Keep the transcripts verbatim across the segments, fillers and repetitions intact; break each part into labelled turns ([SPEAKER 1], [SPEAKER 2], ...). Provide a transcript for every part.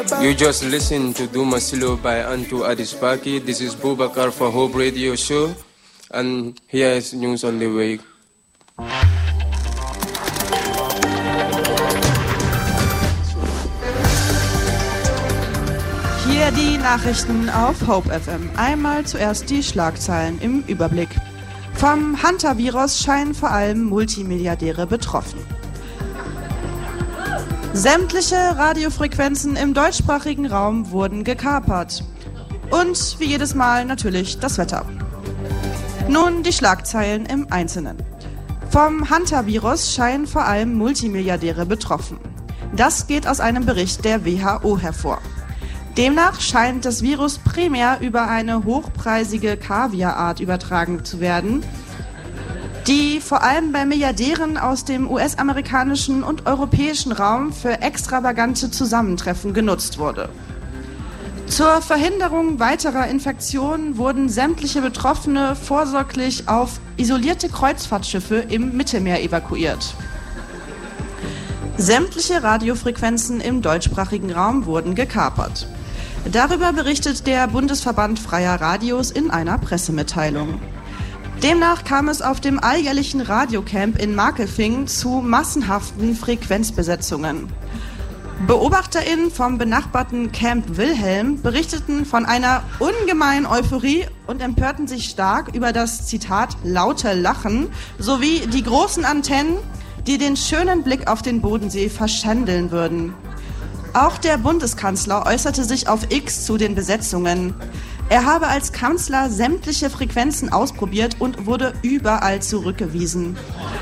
[SPEAKER 1] You just listen to Duma Silo by Antu Adispaki. This is Boubacar for Hope Radio Show. And here is news on the way.
[SPEAKER 2] Hier die Nachrichten auf Hope F M. Einmal zuerst die Schlagzeilen im Überblick. Vom Hunter-Virus scheinen vor allem Multimilliardäre betroffen. Sämtliche Radiofrequenzen im deutschsprachigen Raum wurden gekapert. Und wie jedes Mal natürlich das Wetter. Nun die Schlagzeilen im Einzelnen. Vom Hunter-Virus scheinen vor allem Multimilliardäre betroffen. Das geht aus einem Bericht der W H O hervor. Demnach scheint das Virus primär über eine hochpreisige Kaviarart übertragen zu werden, die vor allem bei Milliardären aus dem U S-amerikanischen und europäischen Raum für extravagante Zusammentreffen genutzt wurde. Zur Verhinderung weiterer Infektionen wurden sämtliche Betroffene vorsorglich auf isolierte Kreuzfahrtschiffe im Mittelmeer evakuiert. Sämtliche Radiofrequenzen im deutschsprachigen Raum wurden gekapert. Darüber berichtet der Bundesverband Freier Radios in einer Pressemitteilung. Demnach kam es auf dem alljährlichen Radiocamp in Markelfing zu massenhaften Frequenzbesetzungen. BeobachterInnen vom benachbarten Camp Wilhelm berichteten von einer ungemeinen Euphorie und empörten sich stark über das, Zitat, laute Lachen sowie die großen Antennen, die den schönen Blick auf den Bodensee verschändeln würden. Auch der Bundeskanzler äußerte sich auf X zu den Besetzungen. Er habe als Kanzler sämtliche Frequenzen ausprobiert und wurde überall zurückgewiesen.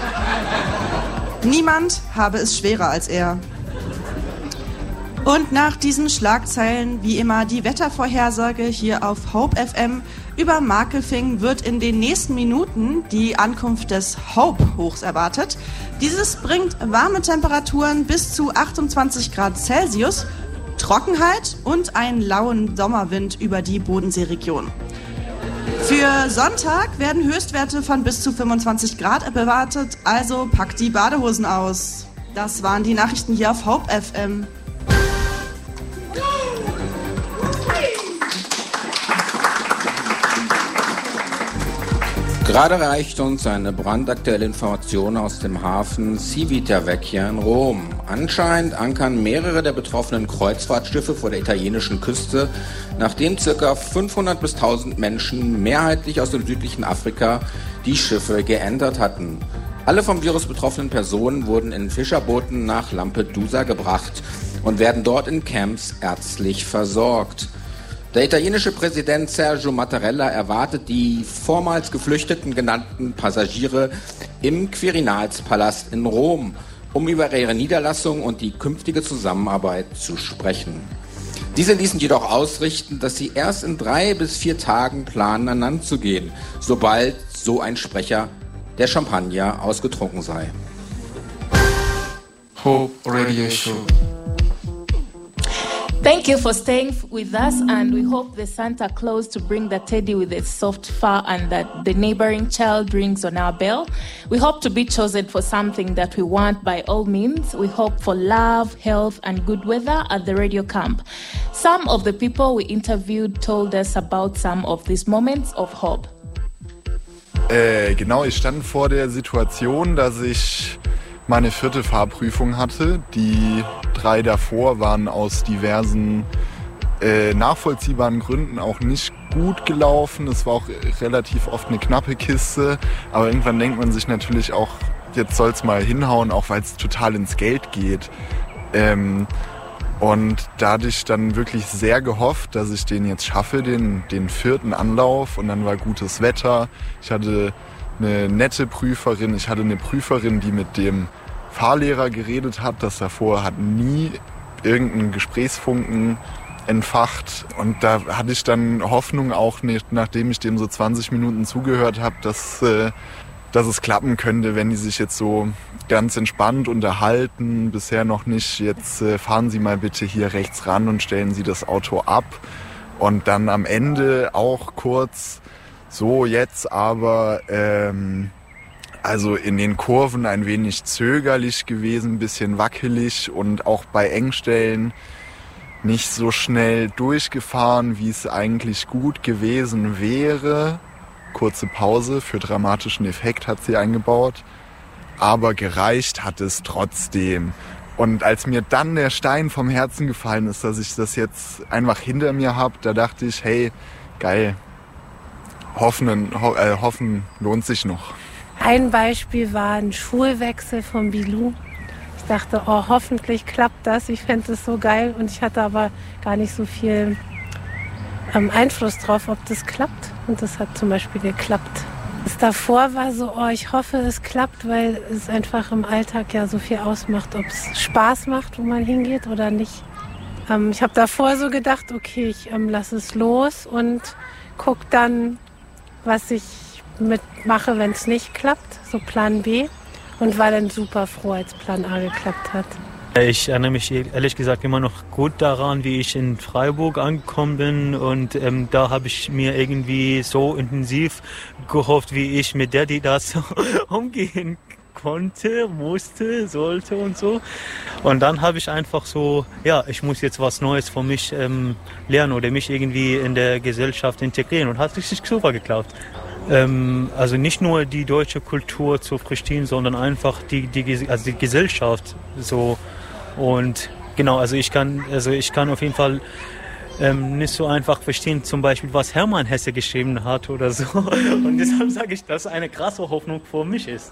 [SPEAKER 2] Niemand habe es schwerer als er. Und nach diesen Schlagzeilen wie immer die Wettervorhersage hier auf Hope F M. Über Markelfing wird in den nächsten Minuten die Ankunft des Hope-Hochs erwartet. Dieses bringt warme Temperaturen bis zu achtundzwanzig Grad Celsius, Trockenheit und einen lauen Sommerwind über die Bodenseeregion. Für Sonntag werden Höchstwerte von bis zu fünfundzwanzig Grad erwartet, also packt die Badehosen aus. Das waren die Nachrichten hier auf Hope F M.
[SPEAKER 3] Gerade reicht uns eine brandaktuelle Information aus dem Hafen Civitavecchia in Rom. Anscheinend ankern mehrere der betroffenen Kreuzfahrtschiffe vor der italienischen Küste, nachdem ca. fünfhundert bis tausend Menschen, mehrheitlich aus dem südlichen Afrika, die Schiffe geentert hatten. Alle vom Virus betroffenen Personen wurden in Fischerbooten nach Lampedusa gebracht und werden dort in Camps ärztlich versorgt. Der italienische Präsident Sergio Mattarella erwartet die vormals Geflüchteten genannten Passagiere im Quirinalspalast in Rom, um über ihre Niederlassung und die künftige Zusammenarbeit zu sprechen. Diese ließen jedoch ausrichten, dass sie erst in drei bis vier Tagen planen, an Land zu gehen, sobald so ein Sprecher der Champagner ausgetrunken sei.
[SPEAKER 1] Hope Radio Show.
[SPEAKER 4] Thank you for staying with us, and we hope the Santa Claus to bring the teddy with its soft fur and that the neighboring child rings on our bell. We hope to be chosen for something that we want by all means. We hope for love, health, and good weather at the radio camp. Some of the people we interviewed told us about some of these moments of hope.
[SPEAKER 5] Äh, genau, ich stand vor der Situation, dass ich meine vierte Fahrprüfung hatte. Die drei davor waren aus diversen äh, nachvollziehbaren Gründen auch nicht gut gelaufen. Es war auch relativ oft eine knappe Kiste. Aber irgendwann denkt man sich natürlich auch, jetzt soll es mal hinhauen, auch weil es total ins Geld geht. Ähm, und da hatte ich dann wirklich sehr gehofft, dass ich den jetzt schaffe, den, den vierten Anlauf. Und dann war gutes Wetter. Ich hatte eine nette Prüferin. Ich hatte eine Prüferin, die mit dem Fahrlehrer geredet hat. Das davor hat nie irgendeinen Gesprächsfunken entfacht. Und da hatte ich dann Hoffnung auch, nicht, nachdem ich dem so zwanzig Minuten zugehört habe, dass, äh, dass es klappen könnte, wenn die sich jetzt so ganz entspannt unterhalten. Bisher noch nicht. Jetzt äh, fahren Sie mal bitte hier rechts ran und stellen Sie das Auto ab. Und dann am Ende auch kurz so jetzt aber ähm, also in den Kurven ein wenig zögerlich gewesen, ein bisschen wackelig und auch bei Engstellen nicht so schnell durchgefahren, wie es eigentlich gut gewesen wäre. Kurze Pause für dramatischen Effekt hat sie eingebaut, aber gereicht hat es trotzdem. Und als mir dann der Stein vom Herzen gefallen ist, dass ich das jetzt einfach hinter mir habe, da dachte ich, hey, geil, hoffen, ho- äh, hoffen lohnt sich noch.
[SPEAKER 6] Ein Beispiel war ein Schulwechsel von Bilou. Ich dachte, oh, hoffentlich klappt das. Ich fände es so geil und ich hatte aber gar nicht so viel ähm, Einfluss drauf, ob das klappt. Und das hat zum Beispiel geklappt. Das davor war so, oh, ich hoffe, es klappt, weil es einfach im Alltag ja so viel ausmacht, ob es Spaß macht, wo man hingeht oder nicht. Ähm, ich habe davor so gedacht, okay, ich ähm, lasse es los und gucke dann, was ich mitmache, wenn es nicht klappt, so Plan B. Und war dann super froh, als Plan A geklappt hat.
[SPEAKER 7] Ich erinnere mich ehrlich gesagt immer noch gut daran, wie ich in Freiburg angekommen bin und ähm, da habe ich mir irgendwie so intensiv gehofft, wie ich mit Daddy das umgehen konnte, musste, sollte und so. Und dann habe ich einfach so, ja, ich muss jetzt was Neues für mich ähm, lernen oder mich irgendwie in der Gesellschaft integrieren und hat richtig super geklappt. Ähm, also nicht nur die deutsche Kultur zu verstehen, sondern einfach die, die, also die Gesellschaft so. Und genau, also ich kann, also ich kann auf jeden Fall ähm, nicht so einfach verstehen, zum Beispiel, was Hermann Hesse geschrieben hat oder so. Und deshalb sage ich, dass eine krasse Hoffnung für mich ist.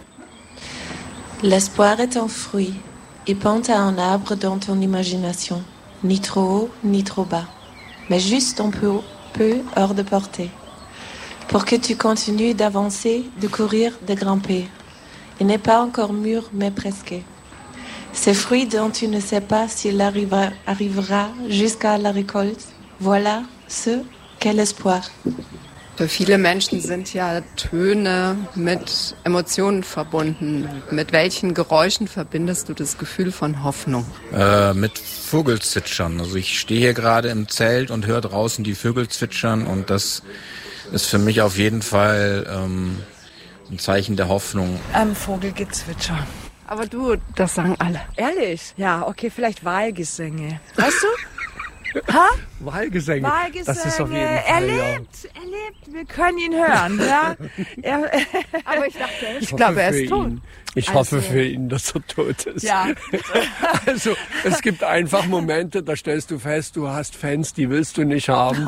[SPEAKER 8] L'espoir est un fruit et pend à un arbre dans ton imagination, ni trop haut ni trop bas, mais juste un peu, peu hors de portée, pour que tu continues d'avancer, de courir, de grimper. Il n'est pas encore mûr, mais presque. Ces fruits dont tu ne sais pas s'il arrivera, arrivera jusqu'à la récolte, voilà ce qu'est l'espoir.
[SPEAKER 9] Für viele Menschen sind ja Töne mit Emotionen verbunden. Mit welchen Geräuschen verbindest du das Gefühl von Hoffnung?
[SPEAKER 3] Äh, mit Vogelzwitschern. Also ich stehe hier gerade im Zelt und höre draußen die Vögel zwitschern und das ist für mich auf jeden Fall ähm, ein Zeichen der Hoffnung.
[SPEAKER 10] Ähm, Vogelgezwitscher.
[SPEAKER 9] Aber du, das sagen alle.
[SPEAKER 10] Ehrlich? Ja, okay, vielleicht Wahlgesänge. Weißt du? Ha?
[SPEAKER 11] Wahlgesänge.
[SPEAKER 10] Wahlgesänge.
[SPEAKER 11] Das ist auf jeden Fall,
[SPEAKER 10] er
[SPEAKER 11] ja.
[SPEAKER 10] lebt, er lebt. Wir können ihn hören, ja. Er,
[SPEAKER 9] Aber ich dachte,
[SPEAKER 10] ich glaube, er ist tot.
[SPEAKER 11] Ihn. Ich
[SPEAKER 10] Also-
[SPEAKER 11] hoffe für ihn, dass er tot ist.
[SPEAKER 10] Ja.
[SPEAKER 11] Also es gibt einfach Momente, da stellst du fest, du hast Fans, die willst du nicht haben.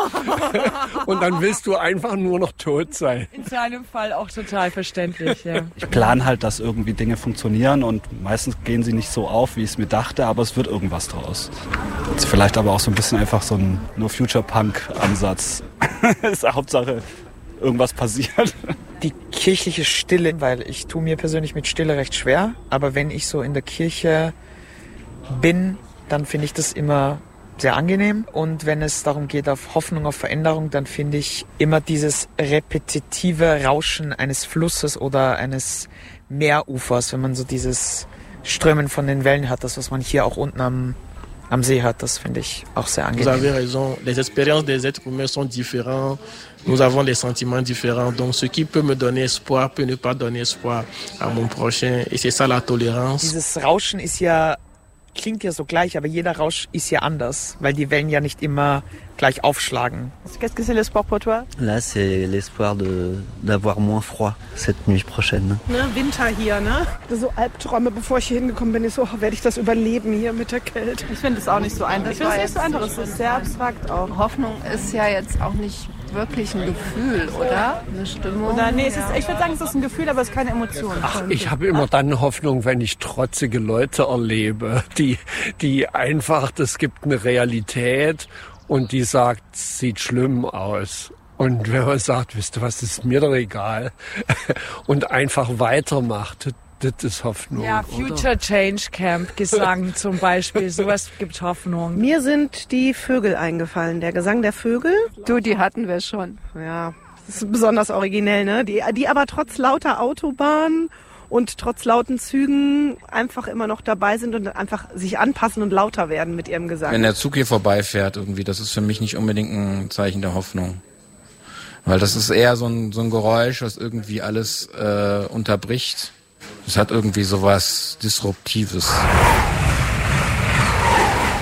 [SPEAKER 11] Und dann willst du einfach nur noch tot sein.
[SPEAKER 10] In seinem Fall auch total verständlich, ja.
[SPEAKER 12] Ich plane halt, dass irgendwie Dinge funktionieren und meistens gehen sie nicht so auf, wie ich es mir dachte, aber es wird irgendwas draus. Ist vielleicht aber auch so ein bisschen einfach so ein No-Future-Punk-Ansatz. Ist Hauptsache, irgendwas passiert.
[SPEAKER 13] Die kirchliche Stille, weil ich tue mir persönlich mit Stille recht schwer, aber wenn ich so in der Kirche bin, dann finde ich das immer sehr angenehm und wenn es darum geht auf Hoffnung, auf Veränderung, dann finde ich immer dieses repetitive Rauschen eines Flusses oder eines Meerufers, wenn man so dieses Strömen von den Wellen hat, das was man hier auch unten am am See hat, das finde ich auch sehr angenehm.
[SPEAKER 14] Vous avez raison, les expériences des êtres humains sont différentes, nous avons des sentiments différents, donc ce qui peut me donner espoir peut ne pas donner espoir à mon prochain et c'est ça la tolérance.
[SPEAKER 13] Dieses Rauschen ist ja, klingt ja so gleich, aber jeder Rausch ist ja anders, weil die Wellen ja nicht immer gleich aufschlagen.
[SPEAKER 10] Qu'est-ce que c'est l'espoir pour toi?
[SPEAKER 15] Là, c'est l'espoir de, d'avoir moins froid cette nuit prochaine.
[SPEAKER 10] Ne, Winter hier, ne? So Albträume, bevor ich hier hingekommen bin, ich so, oh, werde ich das überleben hier mit der Kälte?
[SPEAKER 2] Ich finde es auch nicht so einfach.
[SPEAKER 10] Ich finde es nicht so einfach, es ist sehr abstrakt auch.
[SPEAKER 9] Hoffnung ist ja jetzt auch nicht wirklich ein Gefühl, oder? Eine Stimmung?
[SPEAKER 10] Oder, nee, es ist, ich würde sagen, es ist ein Gefühl, aber es ist keine Emotion.
[SPEAKER 11] Ach, ich habe immer dann Hoffnung, wenn ich trotzige Leute erlebe, die, die einfach, das gibt eine Realität und die sagt, sieht schlimm aus. Und wenn man sagt, wisst ihr was, ist mir doch egal und einfach weitermacht, das ist Hoffnung.
[SPEAKER 10] Ja, Future Change Camp Gesang zum Beispiel, sowas gibt Hoffnung.
[SPEAKER 2] Mir sind die Vögel eingefallen, der Gesang der Vögel.
[SPEAKER 9] Du, die hatten wir schon.
[SPEAKER 2] Ja, das ist besonders originell, ne? Die, die aber trotz lauter Autobahnen und trotz lauten Zügen einfach immer noch dabei sind und einfach sich anpassen und lauter werden mit ihrem Gesang.
[SPEAKER 3] Wenn der Zug hier vorbeifährt irgendwie, das ist für mich nicht unbedingt ein Zeichen der Hoffnung. Weil das ist eher so ein, so ein Geräusch, was irgendwie alles äh, unterbricht. Das hat irgendwie sowas Disruptives.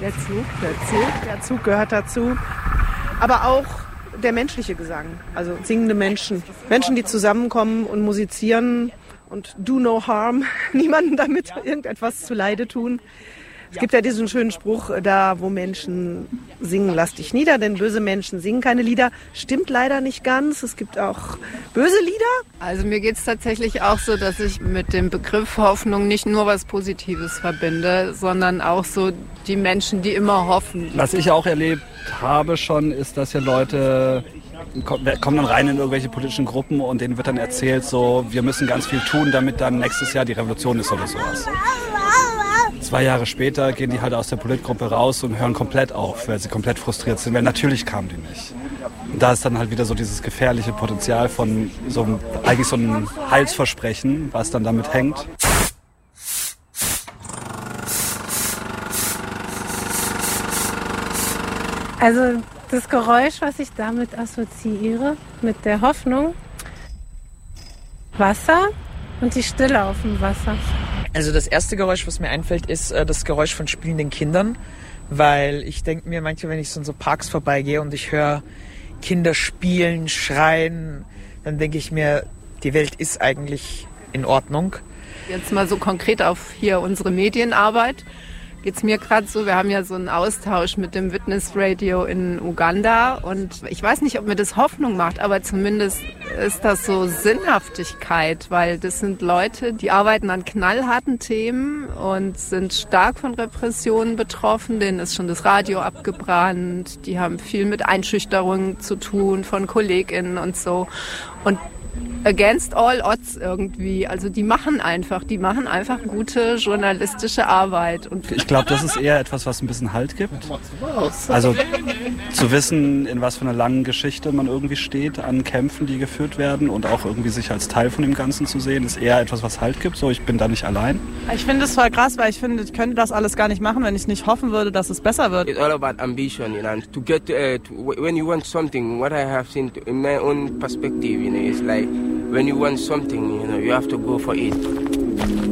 [SPEAKER 10] Der Zug, der Zug, der Zug gehört dazu. Aber auch der menschliche Gesang, also singende Menschen. Menschen, die zusammenkommen und musizieren und do no harm, niemandem damit irgendetwas zuleide tun. Es gibt ja diesen schönen Spruch, da wo Menschen singen, lass dich nieder, denn böse Menschen singen keine Lieder. Stimmt leider nicht ganz, es gibt auch böse Lieder.
[SPEAKER 9] Also mir geht es tatsächlich auch so, dass ich mit dem Begriff Hoffnung nicht nur was Positives verbinde, sondern auch so die Menschen, die immer hoffen.
[SPEAKER 12] Was ich auch erlebt habe schon, ist, dass hier Leute kommen dann rein in irgendwelche politischen Gruppen und denen wird dann erzählt, so, wir müssen ganz viel tun, damit dann nächstes Jahr die Revolution ist oder sowas. Zwei Jahre später gehen die halt aus der Politgruppe raus und hören komplett auf, weil sie komplett frustriert sind, weil natürlich kamen die nicht. Und da ist dann halt wieder so dieses gefährliche Potenzial von so einem, eigentlich so einem Heilsversprechen, was dann damit hängt.
[SPEAKER 6] Also das Geräusch, was ich damit assoziiere, mit der Hoffnung, Wasser und die Stille auf dem Wasser.
[SPEAKER 13] Also das erste Geräusch, was mir einfällt, ist äh, das Geräusch von spielenden Kindern, weil ich denke mir manchmal, wenn ich so in so Parks vorbeigehe und ich höre Kinder spielen, schreien, dann denke ich mir, die Welt ist eigentlich in Ordnung.
[SPEAKER 9] Jetzt mal so konkret auf hier unsere Medienarbeit. Geht's mir gerade so, wir haben ja so einen Austausch mit dem Witness Radio in Uganda und ich weiß nicht, ob mir das Hoffnung macht, aber zumindest ist das so Sinnhaftigkeit, weil das sind Leute, die arbeiten an knallharten Themen und sind stark von Repressionen betroffen, denen ist schon das Radio abgebrannt, die haben viel mit Einschüchterungen zu tun von KollegInnen und so und against all odds irgendwie. Also die machen einfach, die machen einfach gute journalistische Arbeit. Und
[SPEAKER 12] ich glaube, das ist eher etwas, was ein bisschen Halt gibt. Also zu wissen, in was für einer langen Geschichte man irgendwie steht an Kämpfen, die geführt werden und auch irgendwie sich als Teil von dem Ganzen zu sehen, ist eher etwas, was Halt gibt. So, ich bin da nicht allein.
[SPEAKER 2] Ich finde es voll krass, weil ich finde, ich könnte das alles gar nicht machen, wenn ich nicht hoffen würde, dass es besser wird.
[SPEAKER 1] It's all about ambition, you know, and to get uh, to, when you want something, what I have seen in my own perspective, you know, it's like when you want something, you know, you have to go for it.